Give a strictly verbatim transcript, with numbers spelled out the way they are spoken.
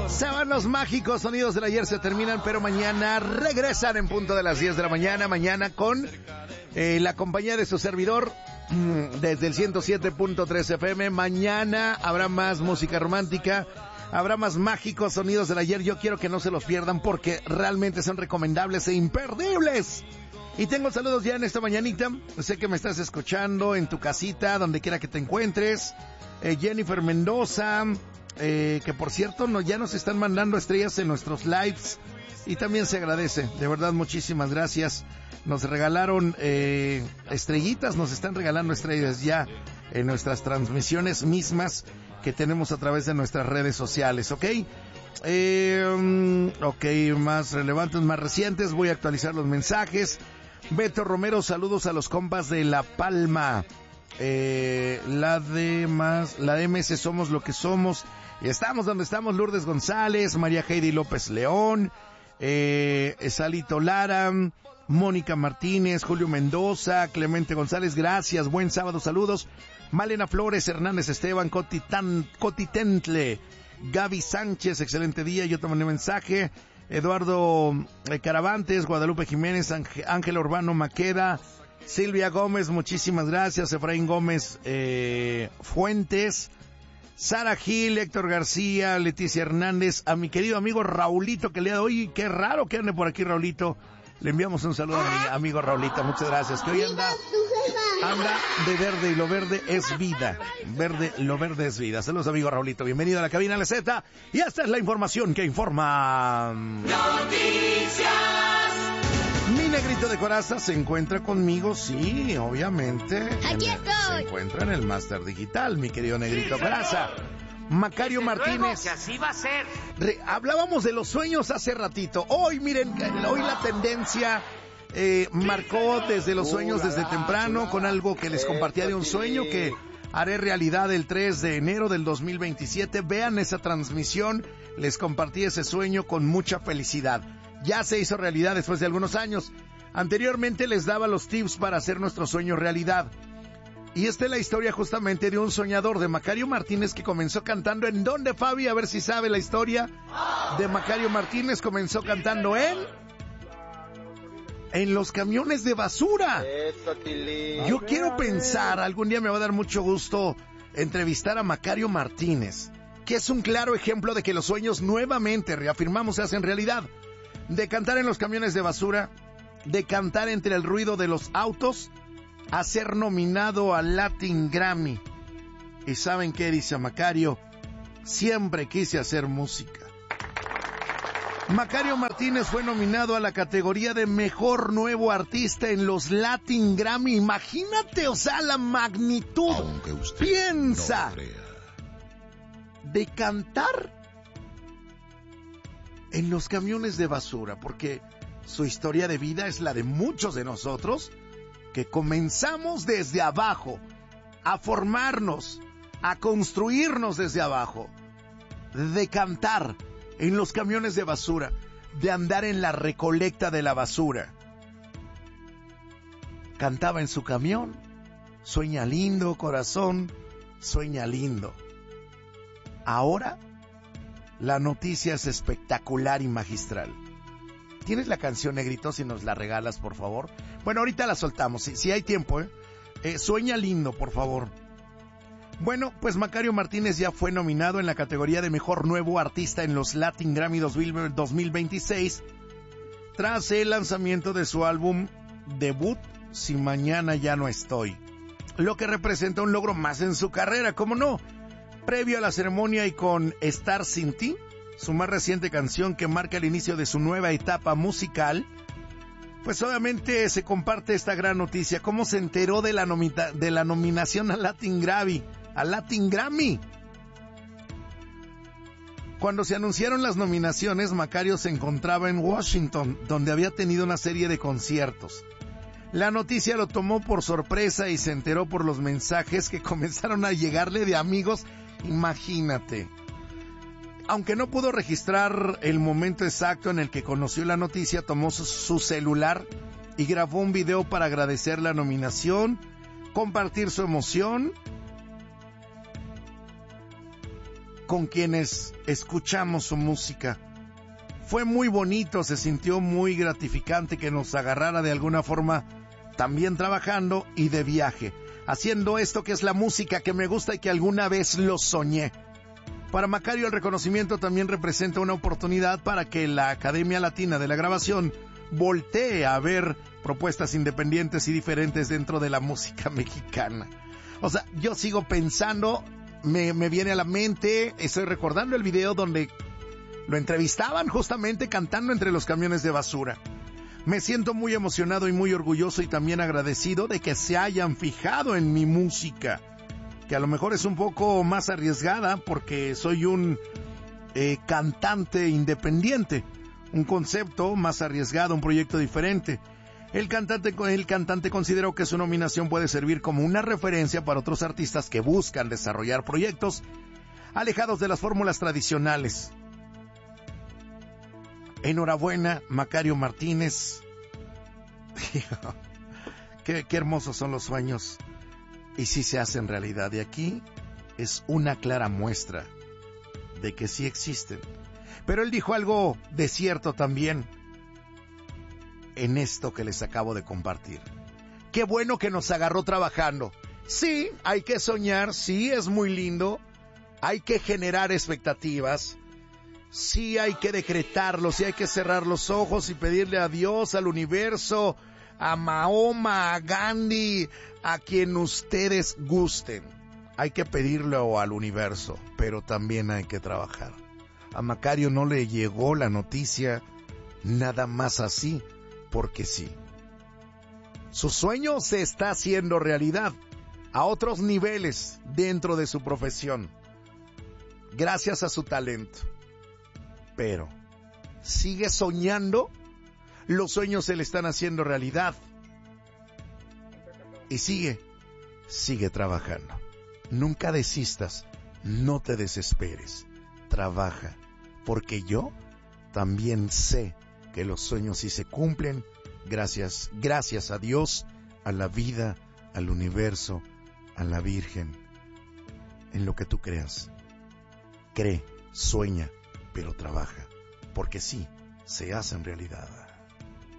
Se van los mágicos sonidos del ayer, se terminan, pero mañana regresan en punto de las diez de la mañana. Mañana con eh, la compañía de su servidor desde el ciento siete punto tres F M. Mañana habrá más música romántica, habrá más mágicos sonidos del ayer. Yo quiero que no se los pierdan porque realmente son recomendables e imperdibles. Y tengo saludos ya en esta mañanita. Sé que me estás escuchando en tu casita, donde quiera que te encuentres. Eh, Jennifer Mendoza, eh, que por cierto no, ya nos están mandando estrellas en nuestros lives. Y también se agradece, de verdad, muchísimas gracias. Nos regalaron eh, estrellitas, nos están regalando estrellas ya en nuestras transmisiones mismas que tenemos a través de nuestras redes sociales, ¿ok? Eh, ok, más relevantes, más recientes, voy a actualizar los mensajes. Beto Romero, saludos a los compas de La Palma. Eh, la de más, la de M S Somos lo que somos. Y estamos donde estamos. Lourdes González, María Heidi López León, eh, Salito Lara, Mónica Martínez, Julio Mendoza, Clemente González, gracias, buen sábado, saludos. Malena Flores, Hernández Esteban, Coti, Tan, Coti Tentle, Gaby Sánchez, excelente día, yo te mandé mensaje. Eduardo eh, Caravantes, Guadalupe Jiménez, Ángel, Ángel Urbano Maqueda, Silvia Gómez, muchísimas gracias. Efraín Gómez eh, Fuentes, Sara Gil, Héctor García, Leticia Hernández, a mi querido amigo Raulito, que le da hoy, qué raro que ande por aquí Raulito. Le enviamos un saludo a mi amigo Raulito, muchas gracias, que hoy anda, anda de verde y lo verde es vida, verde, lo verde es vida. Saludos amigo Raulito, bienvenido a la cabina L Z, y esta es la información que informa. Noticias. Mi negrito de coraza se encuentra conmigo, sí, obviamente. Aquí estoy. Se encuentra en el Máster Digital, mi querido negrito de coraza. Macario Desde Martínez. luego que así va a ser. Re, hablábamos de los sueños hace ratito. Hoy, miren, hoy la tendencia eh, marcó desde los sueños desde temprano con algo que les compartía de un sueño que haré realidad el tres de enero del dos mil veintisiete. Vean esa transmisión, les compartí ese sueño con mucha felicidad. Ya se hizo realidad después de algunos años. Anteriormente les daba los tips para hacer nuestro sueño realidad. Y esta es la historia justamente de un soñador, de Macario Martínez, que comenzó cantando ¿en dónde, Fabi? A ver si sabe la historia de Macario Martínez. Comenzó cantando en... en los camiones de basura. Yo quiero pensar, algún día me va a dar mucho gusto entrevistar a Macario Martínez, que es un claro ejemplo de que los sueños nuevamente, reafirmamos, se hacen realidad. De cantar en los camiones de basura, de cantar entre el ruido de los autos, a ser nominado al Latin Grammy. ¿Y saben qué dice Macario? Siempre quise hacer música. Macario Martínez fue nominado a la categoría de Mejor Nuevo Artista en los Latin Grammy. Imagínate, o sea, la magnitud. Aunque usted Piensa no crea. de cantar en los camiones de basura, porque su historia de vida es la de muchos de nosotros, que comenzamos desde abajo, a formarnos, a construirnos desde abajo, de cantar en los camiones de basura, de andar en la recolecta de la basura. Cantaba en su camión, sueña lindo, corazón, sueña lindo. Ahora, la noticia es espectacular y magistral. ¿Tienes la canción, negrito, si nos la regalas, por favor? Bueno, ahorita la soltamos, si, si hay tiempo, ¿eh? ¿eh? Sueña lindo, por favor. Bueno, pues Macario Martínez ya fue nominado en la categoría de Mejor Nuevo Artista en los Latin Grammy dos mil veintiséis, tras el lanzamiento de su álbum debut, Si Mañana Ya No Estoy, lo que representa un logro más en su carrera, ¿cómo no? Previo a la ceremonia y con Estar Sin Ti, su más reciente canción que marca el inicio de su nueva etapa musical, pues obviamente se comparte esta gran noticia. ¿Cómo se enteró de la, nomita, de la nominación al Latin Grammy? Al Latin Grammy. Cuando se anunciaron las nominaciones, Macario se encontraba en Washington, donde había tenido una serie de conciertos. La noticia lo tomó por sorpresa y se enteró por los mensajes que comenzaron a llegarle de amigos. Imagínate. Aunque no pudo registrar el momento exacto en el que conoció la noticia, tomó su, su celular y grabó un video para agradecer la nominación, compartir su emoción con quienes escuchamos su música. Fue muy bonito, se sintió muy gratificante que nos agarrara de alguna forma también trabajando y de viaje, haciendo esto que es la música que me gusta y que alguna vez lo soñé. Para Macario el reconocimiento también representa una oportunidad para que la Academia Latina de la Grabación voltee a ver propuestas independientes y diferentes dentro de la música mexicana. O sea, yo sigo pensando, me, me viene a la mente, estoy recordando el video donde lo entrevistaban justamente cantando entre los camiones de basura. Me siento muy emocionado y muy orgulloso y también agradecido de que se hayan fijado en mi música, que a lo mejor es un poco más arriesgada porque soy un eh, cantante independiente, un concepto más arriesgado, un proyecto diferente. El cantante, el cantante consideró que su nominación puede servir como una referencia para otros artistas que buscan desarrollar proyectos alejados de las fórmulas tradicionales. Enhorabuena, Macario Martínez. qué, qué hermosos son los sueños. Y sí se hacen realidad. Y aquí es una clara muestra de que sí existen. Pero él dijo algo de cierto también en esto que les acabo de compartir. Qué bueno que nos agarró trabajando. Sí, hay que soñar, sí es muy lindo. Hay que generar expectativas. Sí hay que decretarlo, sí hay que cerrar los ojos y pedirle a Dios, al universo, a Mahoma, a Gandhi, a quien ustedes gusten. Hay que pedirlo al universo, pero también hay que trabajar. A Macario no le llegó la noticia nada más así, porque sí. Su sueño se está haciendo realidad a otros niveles dentro de su profesión, gracias a su talento. Pero sigue soñando, los sueños se le están haciendo realidad. Y sigue, sigue trabajando. Nunca desistas, no te desesperes, trabaja, porque yo también sé que los sueños sí se cumplen, gracias, gracias a Dios, a la vida, al universo, a la Virgen, en lo que tú creas. Cree, sueña, pero trabaja, porque sí, se hacen realidad.